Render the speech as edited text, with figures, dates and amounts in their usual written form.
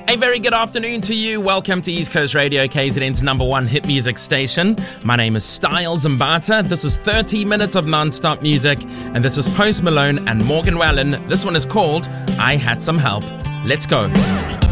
A very good afternoon to you. Welcome to East Coast Radio, KZN's number one hit music station. My name is Styles Mbata. This is 30 minutes of non-stop music, and this is Post Malone and Morgan Wallen. This one is called I Had Some Help. Let's go.